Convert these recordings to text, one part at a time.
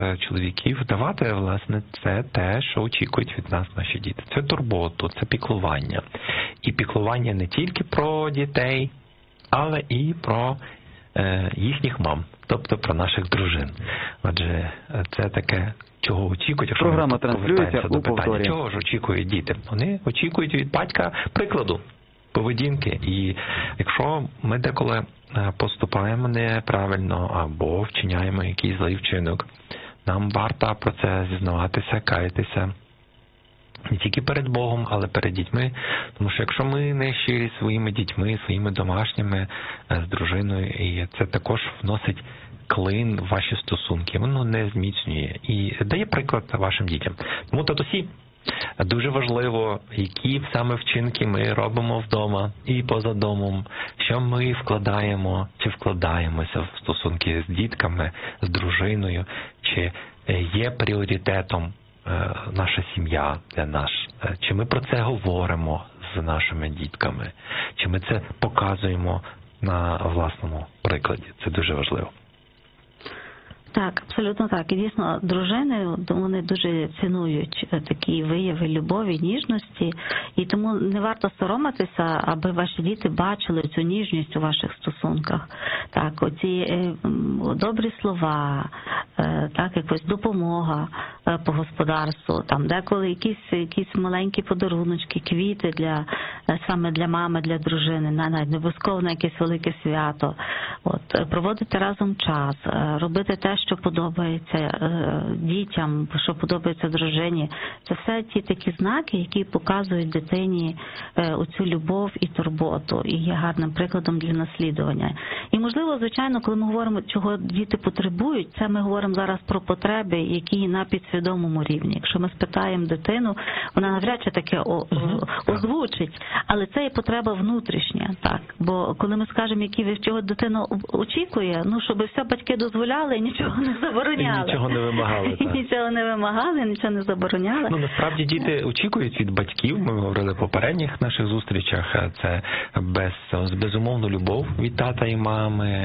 чоловіків давати, власне, це те, що очікують від нас наші діти. Це турботу, це піклування. І піклування не тільки про дітей, але і про їхніх мам, тобто про наших дружин. Отже, це таке, чого очікують, якщо програма ми транслюється повертаємося до питання, повторі. чого ж очікують діти? Вони очікують від батька прикладу, поведінки. І якщо ми деколи поступаємо неправильно або вчиняємо якийсь злий вчинок, нам варто про це зізнаватися, каятися. Не тільки перед Богом, але перед дітьми. Тому що якщо ми не щирі зі своїми дітьми, своїми домашніми, з дружиною, і це також вносить клин в ваші стосунки, воно не зміцнює і дає приклад вашим дітям. Тому, татусі, дуже важливо, які саме вчинки ми робимо вдома і поза домом, що ми вкладаємо чи вкладаємося в стосунки з дітками, з дружиною, чи є пріоритетом наша сім'я для нас, чи ми про це говоримо з нашими дітками, чи ми це показуємо на власному прикладі. Це дуже важливо. Так, абсолютно так. І дійсно, дружини, вони дуже цінують такі вияви любові, ніжності, і тому не варто соромитися, аби ваші діти бачили цю ніжність у ваших стосунках. Так, оці добрі слова, так, якась допомога по господарству, там деколи якісь маленькі подаруночки, квіти саме для мами, для дружини, навіть не обов'язково на якесь велике свято. От, проводити разом час, робити те, що подобається дітям, що подобається дружині. Це все ті такі знаки, які показують дитині оцю любов і турботу, і є гарним прикладом для наслідування. І, можливо, звичайно, коли ми говоримо, чого діти потребують, це ми говоримо зараз про потреби, які на підсвідомому рівні. Якщо ми спитаємо дитину, вона навряд чи таке озвучить, але це є потреба внутрішня, так. Бо коли ми скажемо, чого дитина очікує, щоб все батьки дозволяли і нічого не забороняли. І нічого не вимагали. І нічого не вимагали, нічого не забороняли. Насправді діти очікують від батьків, ми говорили в попередніх наших зустрічах, це безумовну любов від тата і мами,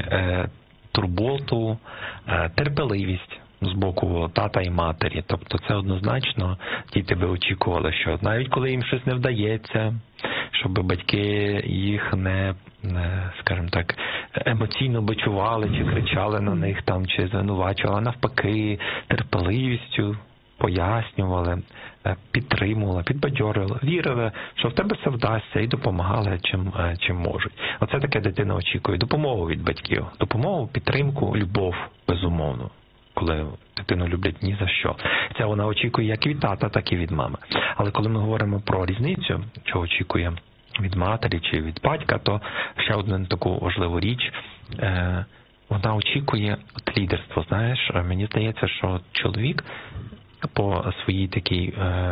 турботу, терпеливість з боку тата і матері. Тобто це однозначно діти би очікували, що навіть коли їм щось не вдається, щоб батьки їх не, скажімо так, емоційно бичували, чи кричали на них там, чи звинувачували, а навпаки, терпеливістю пояснювали, підтримували, підбадьорили, вірили, що в тебе все вдасться, і допомагали чим можуть. Оце таке дитина очікує. Допомогу від батьків. Допомогу, підтримку, любов, безумовно. Коли дитину люблять ні за що. Це вона очікує як від тата, так і від мами. Але коли ми говоримо про різницю, що очікує від матері чи від батька, то ще одну таку важливу річ, вона очікує лідерство. Знаєш, мені здається, що чоловік по своїй такій...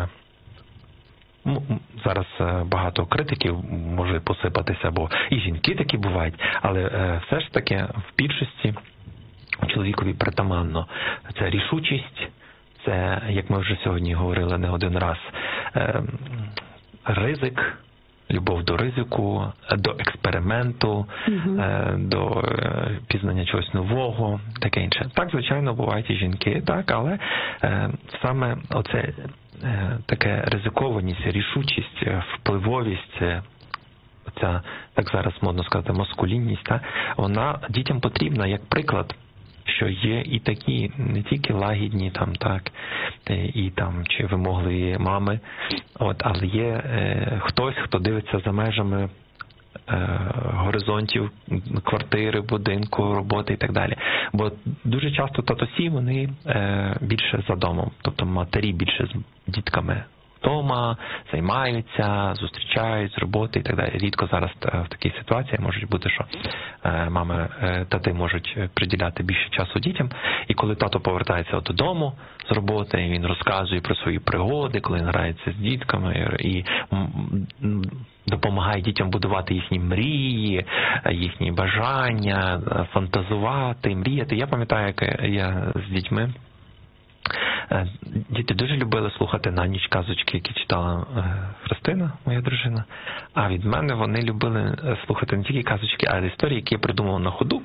Зараз багато критиків може посипатися, бо і жінки такі бувають, але все ж таки в більшості чоловікові притаманно. Це рішучість, це, як ми вже сьогодні говорили не один раз, ризик, любов до ризику, до експерименту, до пізнання чогось нового, таке інше. Так, звичайно, бувають і жінки, так, але саме оце таке ризикованість, рішучість, впливовість, ця, так зараз модно сказати, маскулінність, вона дітям потрібна як приклад, що є і такі, не тільки лагідні там, так, і там, чи вимогливі мами, але є хтось, хто дивиться за межами горизонтів квартири, будинку, роботи і так далі. Бо дуже часто татусі, вони більше за домом, тобто матері більше з дітками вдома, займаються, зустрічають з роботи і так далі. Рідко зараз в такій ситуації можуть бути, що мами, тати можуть приділяти більше часу дітям. І коли тато повертається додому з роботи, він розказує про свої пригоди, коли він грається з дітками і допомагає дітям будувати їхні мрії, їхні бажання, фантазувати, мріяти. Я пам'ятаю, як я з дітьми Діти дуже любили слухати на ніч казочки, які читала Христина, моя дружина. А від мене вони любили слухати не тільки казочки, а й історії, які я придумав на ходу.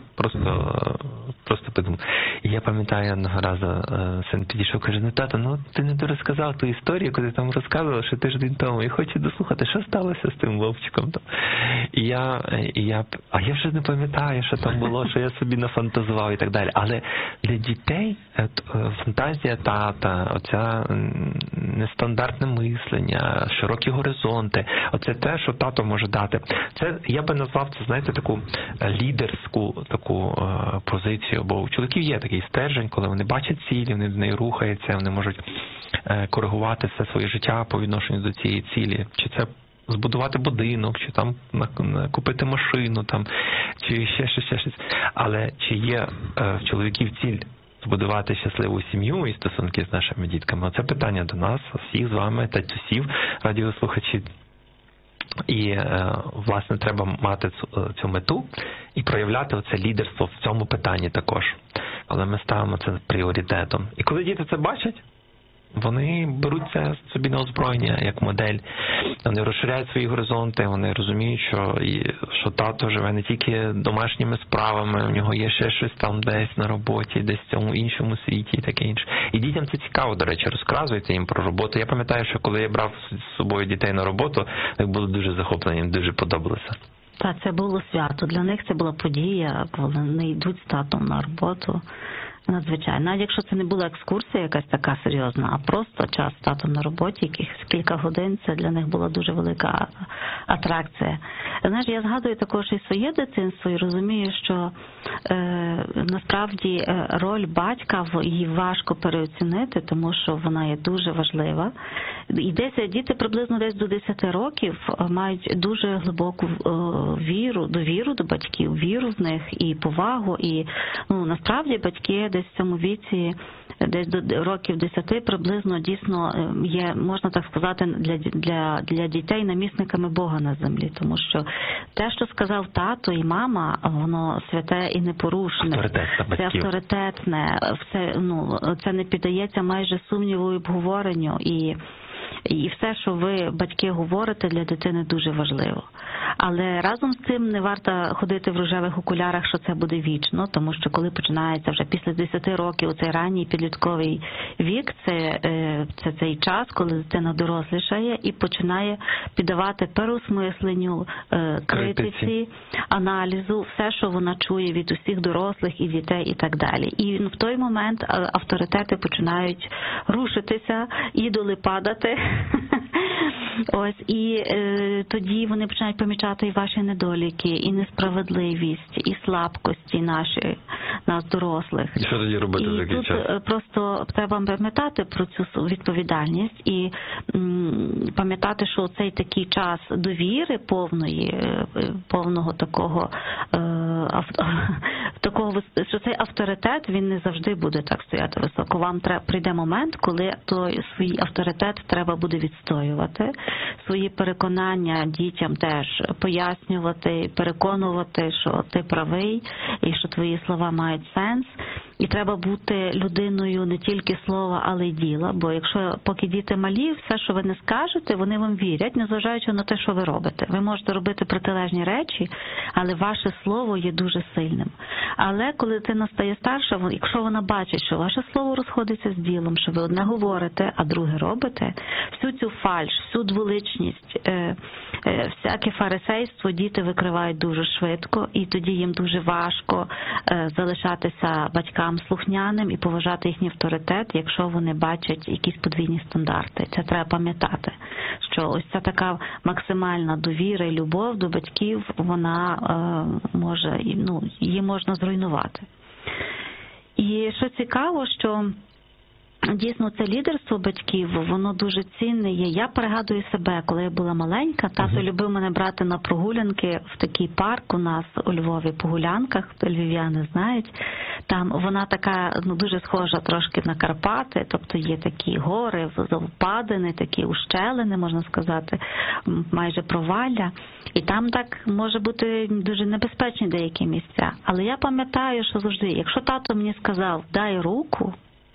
Просто придумав. І я пам'ятаю, одного разу син підійшов, каже: ну, тато, ти не дорозказав ту історію, коли там розказував, що тиждень тому, і хочу дослухати, що сталося з тим вовчиком. І я вже не пам'ятаю, що там було, що я собі нафантазував і так далі. Але для дітей фантазія тата, оця нестандартне мислення, широкі горизонти, оце те, що тато може дати. Це, я би назвав це, знаєте, таку лідерську таку позицію, бо у чоловіків є такий стержень, коли вони бачать цілі, вони до неї рухаються, вони можуть коригувати все своє життя по відношенню до цієї цілі. Чи це збудувати будинок, чи там купити машину, там, чи ще щось. Але чи є в чоловіків ціль збудувати щасливу сім'ю і стосунки з нашими дітками? Оце питання до нас, всіх з вами, татусів, радіослухачів. І, власне, треба мати цю мету і проявляти оце лідерство в цьому питанні також, коли ми ставимо це пріоритетом. І коли діти це бачать, вони беруть це собі на озброєння як модель. Вони розширяють свої горизонти, вони розуміють, що тато живе не тільки домашніми справами, у нього є ще щось там десь на роботі, десь в цьому іншому світі і таке інше. І дітям це цікаво, до речі, розказується їм про роботу. Я пам'ятаю, що коли я брав з собою дітей на роботу, вони були дуже захоплені, їм дуже подобалося. Так, це було свято. Для них це була подія, коли вони йдуть з татом на роботу. Надзвичайно. Навіть якщо це не була екскурсія якась така серйозна, а просто час з татом на роботі, якихось кілька годин, це для них була дуже велика атракція. Знаєш, я згадую також і своє дитинство і розумію, що насправді роль батька, її важко переоцінити, тому що вона є дуже важлива. І діти приблизно десь до 10 років мають дуже глибоку довіру до батьків, віру в них і повагу. І насправді батьки десь в цьому віці, десь до років 10 приблизно дійсно є, можна так сказати, для дітей намісниками Бога на землі. Тому що те, що сказав тато і мама, воно святе і непорушне. Це авторитетне. Це не піддається майже сумніву і обговоренню. І все, що ви, батьки, говорите, для дитини дуже важливо. Але разом з цим не варто ходити в рожевих окулярах, що це буде вічно, тому що коли починається вже після 10 років цей ранній підлітковий вік, це цей час, коли дитина дорослішає і починає піддавати переосмисленню, критиці, аналізу, все, що вона чує від усіх дорослих і дітей і так далі. І в той момент авторитети починають рушитися, ідоли падати. Ось, і тоді вони починають помічати і ваші недоліки, і несправедливість, і слабкості нас дорослих. І що тоді робити в такий час? Тут просто треба пам'ятати про цю відповідальність і пам'ятати, що цей такий час довіри повного такого, що цей авторитет, він не завжди буде так стояти високо. Вам прийде момент, коли той свій авторитет треба буде відстоювати, свої переконання дітям теж пояснювати, переконувати, що ти правий і що твої слова мають сенс. І треба бути людиною не тільки слова, але й діла. Бо якщо поки діти малі, все, що ви не скажете, вони вам вірять, незважаючи на те, що ви робите. Ви можете робити протилежні речі, але ваше слово є дуже сильним. Але коли дитина стає старша, якщо вона бачить, що ваше слово розходиться з ділом, що ви одне говорите, а друге робите, всю цю фальш, всю дволичність, всяке фарисейство діти викривають дуже швидко, і тоді їм дуже важко залишатися батькам слухняним і поважати їхній авторитет, якщо вони бачать якісь подвійні стандарти. Це треба пам'ятати, що ось ця така максимальна довіра і любов до батьків, вона може, її можна зруйнувати. І що цікаво, що дійсно це лідерство батьків, воно дуже цінне є. Я пригадую себе, коли я була маленька, тато любив мене брати на прогулянки в такий парк у нас у Львові, по гулянках, львів'яни знають. Там вона така, дуже схожа трошки на Карпати, тобто є такі гори, впадини, такі ущелини, можна сказати, майже провалля. І там так може бути дуже небезпечні деякі місця. Але я пам'ятаю, що завжди, якщо тато мені сказав, дай руку,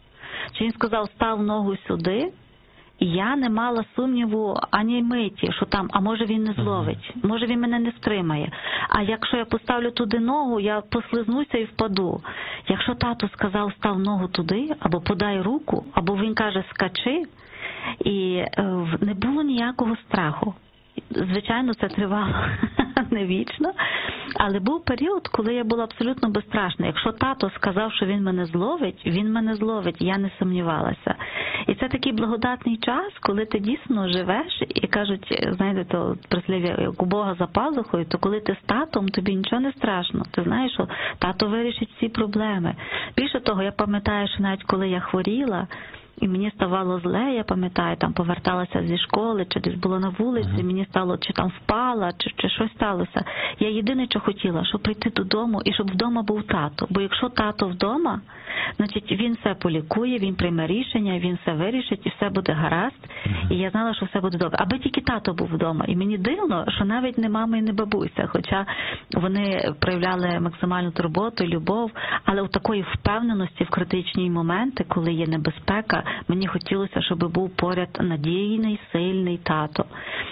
чи він сказав, став ногу сюди, і я не мала сумніву ані миті, що там, а може він не зловить, може він мене не втримає. А якщо я поставлю туди ногу, я послизнуся і впаду. Якщо тато сказав, став ногу туди, або подай руку, або він каже, скачи, і не було ніякого страху. Звичайно, це тривало не вічно, але був період, коли я була абсолютно безстрашна. Якщо тато сказав, що він мене зловить, я не сумнівалася. І це такий благодатний час, коли ти дійсно живеш, і кажуть, знаєте, то прислів'я, як у Бога за пазухою, то коли ти з татом, тобі нічого не страшно. Ти знаєш, що тато вирішить всі проблеми. Більше того, я пам'ятаю, що навіть коли я хворіла, і мені ставало зле, я пам'ятаю, там поверталася зі школи, чи десь було на вулиці, мені стало, чи там впала, чи щось сталося. Я єдине, що хотіла, щоб прийти додому і щоб вдома був тато. Бо якщо тато вдома, значить він все полікує, він прийме рішення, він все вирішить і все буде гаразд. І я знала, що все буде добре. Аби тільки тато був вдома. І мені дивно, що навіть не мама і не бабуся, хоча вони проявляли максимальну турботу, любов, але у такої впевненості в критичні моменти, коли є небезпека, мені хотілося, щоб був поряд надійний, сильний тато.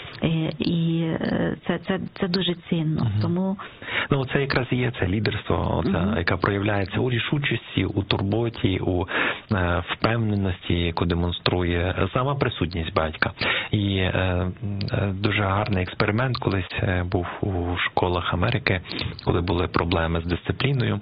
І це дуже цінно. Тому це якраз і є це лідерство, яке проявляється у рішучості, у турботі, у впевненості, яку демонструє сама присутність батька. І дуже гарний експеримент колись був у школах Америки, коли були проблеми з дисципліною,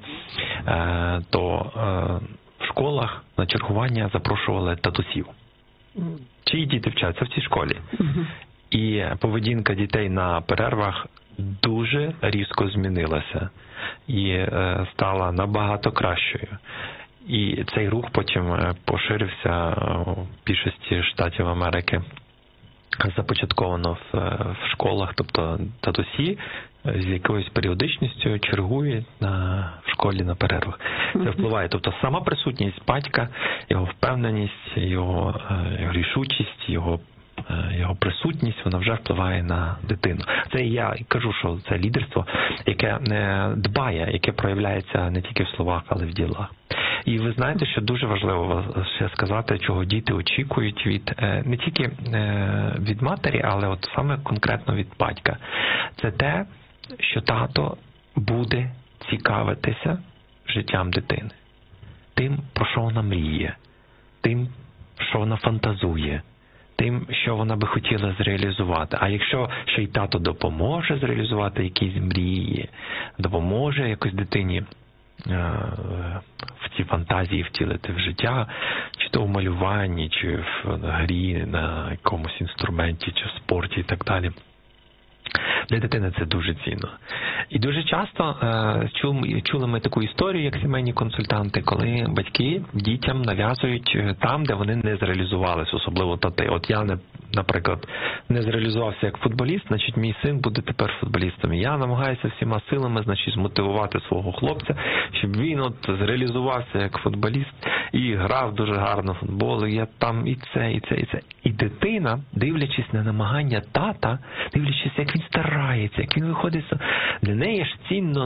то в школах на чергування запрошували татусів. Чиї діти вчаться в цій школі? І поведінка дітей на перервах дуже різко змінилася і стала набагато кращою. І цей рух потім поширився в більшості штатів Америки. Започатковано в школах, тобто татусі з якоюсь періодичністю чергують в школі на перервах. Це впливає. Тобто сама присутність батька, його впевненість, його рішучість, його присутність, вона вже впливає на дитину. Це я кажу, що це лідерство, яке дбає, яке проявляється не тільки в словах, але й в ділах. І ви знаєте, що дуже важливо ще сказати, чого діти очікують від не тільки від матері, але от саме конкретно від батька. Це те, що тато буде цікавитися життям дитини. Тим, про що вона мріє, тим, що вона фантазує, тим, що вона би хотіла зреалізувати. А якщо ще й тато допоможе зреалізувати якісь мрії, допоможе якось дитині в ці фантазії втілити в життя, чи то в малюванні, чи в грі на якомусь інструменті, чи в спорті і так далі. Для дитини це дуже цінно. І дуже часто чули ми таку історію, як сімейні консультанти, коли батьки дітям нав'язують там, де вони не зреалізувалися, особливо тати. От я, наприклад, не зреалізувався як футболіст, значить мій син буде тепер футболістом. І я намагаюся всіма силами, значить, змотивувати свого хлопця, щоб він от зреалізувався як футболіст і грав дуже гарно в футбол, і я там і це. І дитина, дивлячись на намагання тата, дивлячись, як він старається, як він виходить, для неї ж цінно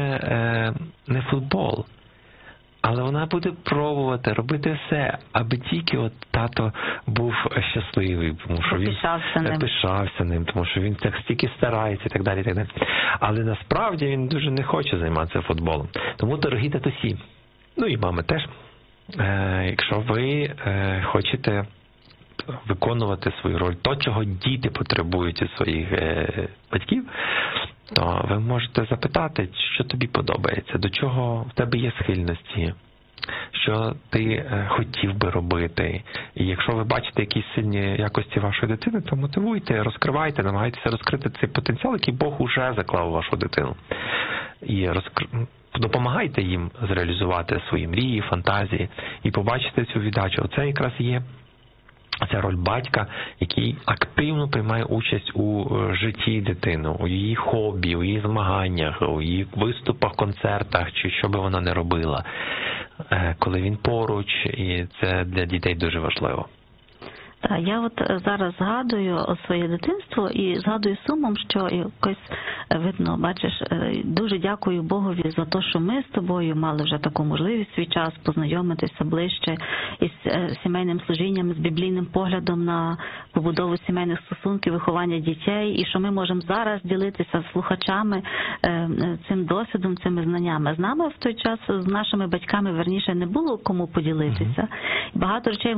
не футбол. Але вона буде пробувати робити все, аби тільки от тато був щасливий, тому що він пишався ним, тому що він так стільки старається і так далі, і так далі. Але насправді він дуже не хоче займатися футболом. Тому, дорогі татусі, ну і мами теж, якщо ви хочете виконувати свою роль, то, чого діти потребують від своїх батьків, то ви можете запитати, що тобі подобається, до чого в тебе є схильності, що ти хотів би робити. І якщо ви бачите якісь сильні якості вашої дитини, то мотивуйте, розкривайте, намагайтеся розкрити цей потенціал, який Бог уже заклав у вашу дитину. І допомагайте їм зреалізувати свої мрії, фантазії і побачите цю віддачу. Оце якраз є ця роль батька, який активно приймає участь у житті дитини, у її хобі, у її змаганнях, у її виступах, концертах, чи що би вона не робила, коли він поруч, і це для дітей дуже важливо. Так, я от зараз згадую своє дитинство і згадую сумом, що якось, видно, бачиш, дуже дякую Богові за те, що ми з тобою мали вже таку можливість свій час познайомитися ближче із сімейним служінням, з біблійним поглядом на побудову сімейних стосунків, виховання дітей, і що ми можемо зараз ділитися з слухачами цим досвідом, цими знаннями. З нами в той час, з нашими батьками, верніше, не було кому поділитися. Багато речей